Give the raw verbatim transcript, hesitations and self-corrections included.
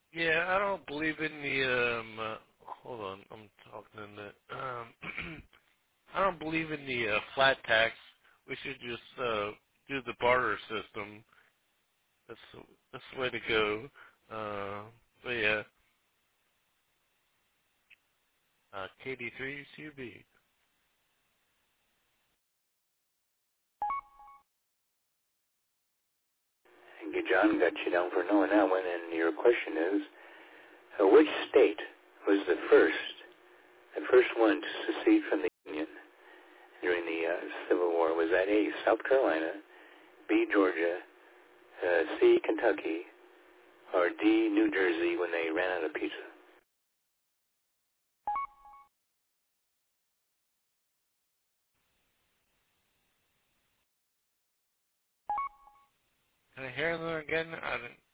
Yeah, I don't believe in the, um, uh, hold on, I'm talking in the, um, I don't believe in the uh, flat tax. We should just uh, do the barter system. That's the, that's the way to go. Uh, but yeah, uh, K D three C U B. Thank you, John. Got you down for knowing that one. And your question is, uh, which state was the first, the first one to secede from the Union during the uh, Civil War? Was that A, South Carolina, B, Georgia, uh, C, Kentucky, or D, New Jersey when they ran out of pizza? Can I hear them again? I didn't.